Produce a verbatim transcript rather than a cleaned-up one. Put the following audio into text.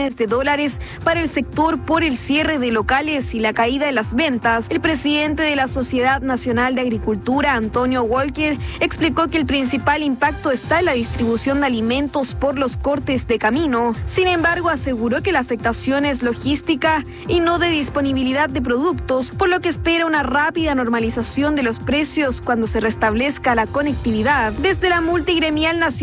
millones de dólares para el sector por el cierre de locales y la caída de las ventas. El presidente de la Sociedad Nacional de Agricultura, Antonio Walker, explicó que el principal impacto está en la distribución de alimentos por los cortes de camino. Sin embargo, aseguró que la afectación es logística y no de disponibilidad de productos, por lo que espera una rápida normalización de los precios cuando se restablezca la conectividad. Desde la multigremial nacional